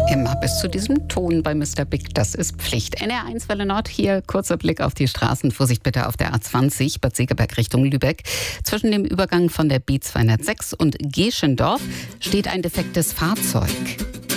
Immer bis zu diesem Ton bei Mr. Big, das ist Pflicht. NR1 Welle Nord, hier kurzer Blick auf die Straßen. Vorsicht bitte auf der A20, Bad Segeberg Richtung Lübeck. Zwischen dem Übergang von der B206 und Geschendorf steht ein defektes Fahrzeug.